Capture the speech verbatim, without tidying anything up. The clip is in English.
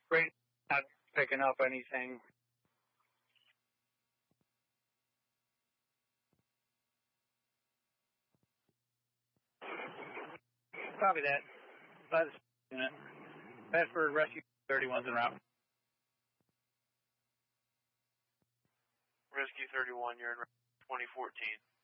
Right, not picking up anything. Copy that. By the unit. Bedford Rescue thirty-one's en route. Rescue thirty-one, you're in twenty fourteen.